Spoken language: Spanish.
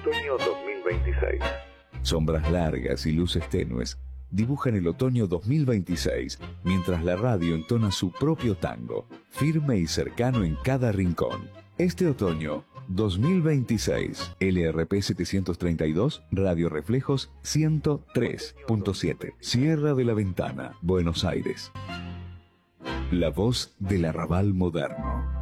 otoño 2026. Sombras largas y luces tenues dibujan el otoño 2026, mientras la radio entona su propio tango, firme y cercano en cada rincón. Este otoño 2026, LRP 732, Radio Reflejos 103.7, Sierra de la Ventana, Buenos Aires. La voz del arrabal moderno.